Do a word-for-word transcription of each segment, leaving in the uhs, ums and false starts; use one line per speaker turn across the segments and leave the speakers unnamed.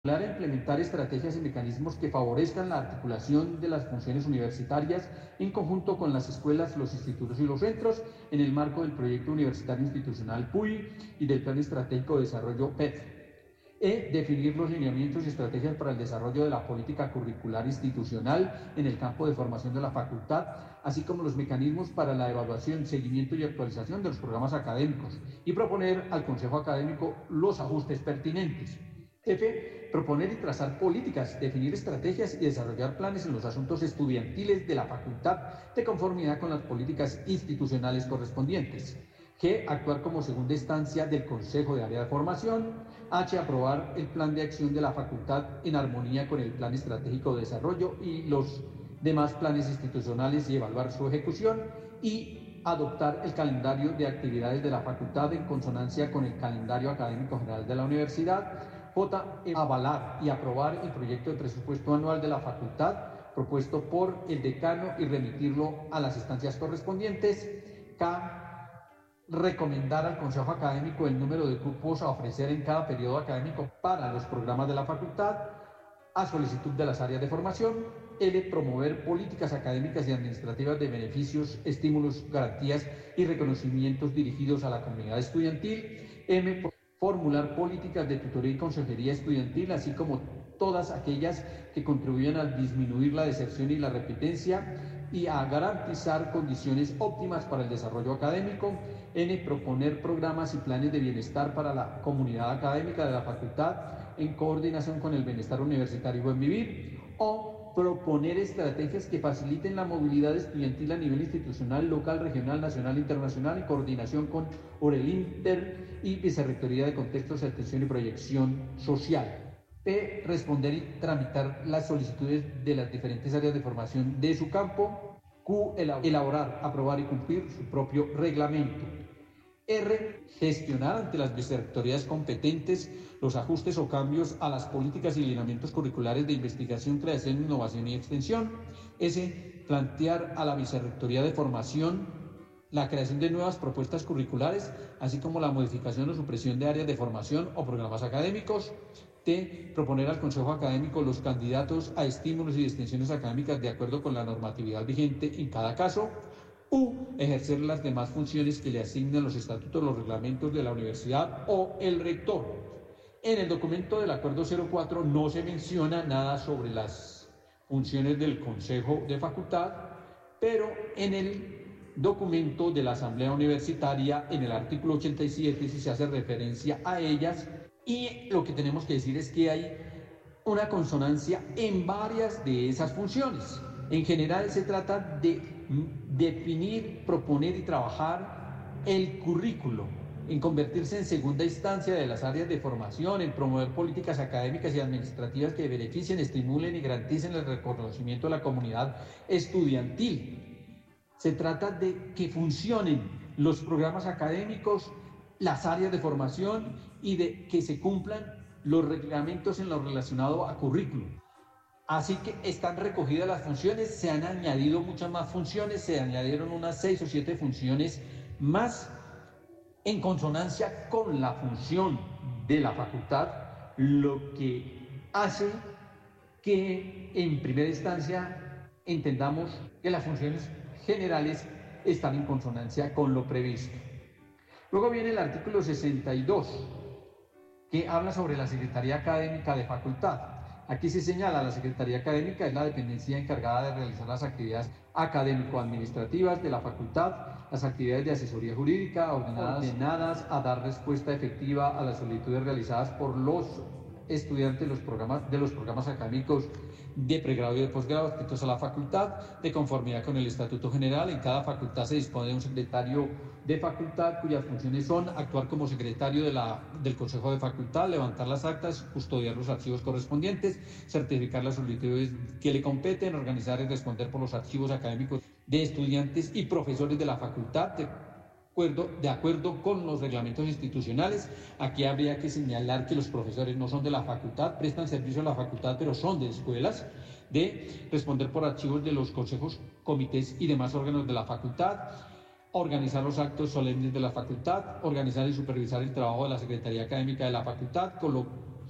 A implementar estrategias y mecanismos que favorezcan la articulación de las funciones universitarias en conjunto con las escuelas, los institutos y los centros en el marco del Proyecto Universitario Institucional P U I y del Plan Estratégico de Desarrollo P E D. E. Definir los lineamientos y estrategias para el desarrollo de la política curricular institucional en el campo de formación de la facultad, así como los mecanismos para la evaluación, seguimiento y actualización de los programas académicos, y proponer al Consejo Académico los ajustes pertinentes. F. Proponer y trazar políticas, definir estrategias y desarrollar planes en los asuntos estudiantiles de la facultad de conformidad con las políticas institucionales correspondientes. G. Actuar como segunda instancia del Consejo de Área de Formación. H. Aprobar el plan de acción de la facultad en armonía con el Plan Estratégico de Desarrollo y los demás planes institucionales y evaluar su ejecución. Y adoptar el calendario de actividades de la facultad en consonancia con el calendario académico general de la universidad. J. Avalar y aprobar el proyecto de presupuesto anual de la facultad propuesto por el decano y remitirlo a las instancias correspondientes. K. Recomendar al Consejo Académico el número de cupos a ofrecer en cada periodo académico para los programas de la facultad a solicitud de las áreas de formación. L. Promover políticas académicas y administrativas de beneficios, estímulos, garantías y reconocimientos dirigidos a la comunidad estudiantil. M. Formular políticas de tutoría y consejería estudiantil, así como todas aquellas que contribuyan a disminuir la deserción y la repitencia y a garantizar condiciones óptimas para el desarrollo académico. N. Proponer programas y planes de bienestar para la comunidad académica de la facultad en coordinación con el bienestar universitario y buen vivir. O proponer estrategias que faciliten la movilidad estudiantil a nivel institucional, local, regional, nacional, internacional, en coordinación con Orelinter y Vicerrectoría de Contextos, Atención y Proyección Social. P. Responder y tramitar las solicitudes de las diferentes áreas de formación de su campo. Q. Elaborar, aprobar y cumplir su propio reglamento. R. Gestionar ante las vicerrectorías competentes los ajustes o cambios a las políticas y lineamientos curriculares de investigación, creación, innovación y extensión. S. Plantear a la vicerrectoría de formación la creación de nuevas propuestas curriculares, así como la modificación o supresión de áreas de formación o programas académicos. T. Proponer al Consejo Académico los candidatos a estímulos y extensiones académicas de acuerdo con la normatividad vigente en cada caso. U. Ejercer las demás funciones que le asignan los estatutos, los reglamentos de la universidad o el rector. En el documento del Acuerdo cero cuatro no se menciona nada sobre las funciones del Consejo de Facultad, pero en el documento de la Asamblea Universitaria, en el artículo ochenta y siete, sí se hace referencia a ellas, y lo que tenemos que decir es que hay una consonancia en varias de esas funciones. En general se trata de definir, proponer y trabajar el currículo, en convertirse en segunda instancia de las áreas de formación, en promover políticas académicas y administrativas que beneficien, estimulen y garanticen el reconocimiento de la comunidad estudiantil. Se trata de que funcionen los programas académicos, las áreas de formación y de que se cumplan los reglamentos en lo relacionado a currículo. Así que están recogidas las funciones, se han añadido muchas más funciones, se añadieron unas seis o siete funciones más en consonancia con la función de la facultad, lo que hace que en primera instancia entendamos que las funciones generales están en consonancia con lo previsto. Luego viene el artículo sesenta y dos, que habla sobre la Secretaría Académica de Facultad. Aquí se señala la Secretaría Académica es la dependencia encargada de realizar las actividades académico-administrativas de la facultad, las actividades de asesoría jurídica ordenadas, ordenadas a dar respuesta efectiva a las solicitudes realizadas por los estudiantes de los programas, de los programas académicos de pregrado y de posgrado adscritos a la facultad, de conformidad con el Estatuto General. En cada facultad se dispone de un secretario de facultad cuyas funciones son actuar como secretario de la, del Consejo de Facultad, levantar las actas, custodiar los archivos correspondientes, certificar las solicitudes que le competen, organizar y responder por los archivos académicos de estudiantes y profesores de la facultad, de acuerdo, de acuerdo con los reglamentos institucionales. Aquí habría que señalar que los profesores no son de la facultad, prestan servicio a la facultad, pero son de escuelas. De responder por archivos de los consejos, comités y demás órganos de la facultad, organizar los actos solemnes de la facultad, organizar y supervisar el trabajo de la Secretaría Académica de la facultad, con lo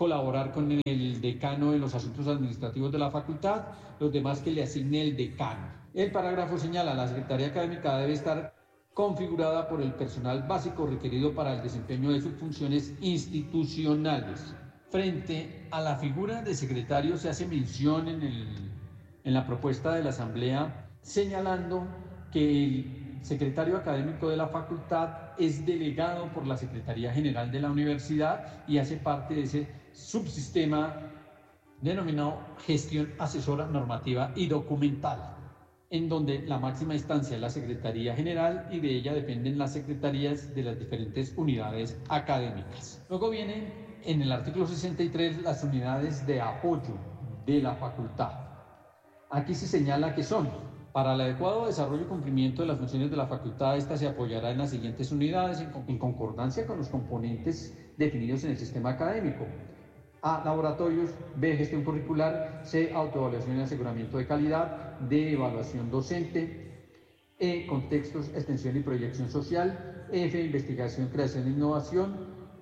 colaborar con el decano en los asuntos administrativos de la facultad, los demás que le asigne el decano. El parágrafo señala: la Secretaría Académica debe estar configurada por el personal básico requerido para el desempeño de sus funciones institucionales. Frente a la figura de secretario se hace mención en, el, en la propuesta de la Asamblea, señalando que el secretario académico de la facultad es delegado por la Secretaría General de la Universidad y hace parte de ese subsistema denominado gestión asesora normativa y documental, en donde la máxima instancia es la Secretaría General y de ella dependen las secretarías de las diferentes unidades académicas. Luego vienen en el artículo sesenta y tres las unidades de apoyo de la facultad. Aquí se señala que son: para el adecuado desarrollo y cumplimiento de las funciones de la facultad, esta se apoyará en las siguientes unidades en concordancia con los componentes definidos en el sistema académico: A, laboratorios; B, gestión curricular; C, autoevaluación y aseguramiento de calidad; D, evaluación docente; E, contextos, extensión y proyección social; F, investigación, creación e innovación;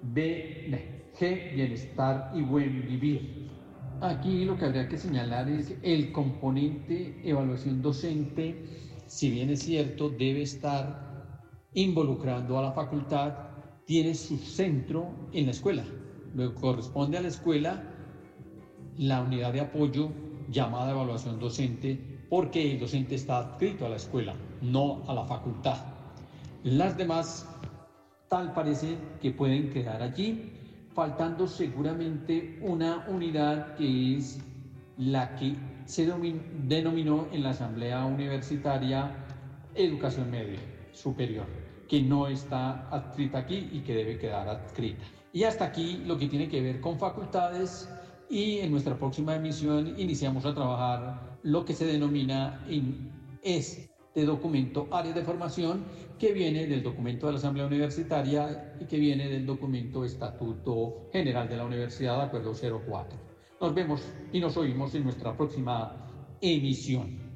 B, G, bienestar y buen vivir. Aquí lo que habría que señalar es el componente evaluación docente, si bien es cierto, debe estar involucrando a la facultad, tiene su centro en la escuela. Luego corresponde a la escuela la unidad de apoyo llamada evaluación docente, porque el docente está adscrito a la escuela, no a la facultad. Las demás, tal parece que pueden quedar allí, faltando seguramente una unidad que es la que se denominó en la Asamblea Universitaria Educación Media Superior, que no está adscrita aquí y que debe quedar adscrita. Y hasta aquí lo que tiene que ver con facultades, y en nuestra próxima emisión iniciamos a trabajar lo que se denomina en este documento áreas de formación, que viene del documento de la Asamblea Universitaria y que viene del documento Estatuto General de la Universidad, de acuerdo cero cuatro. Nos vemos y nos oímos en nuestra próxima emisión.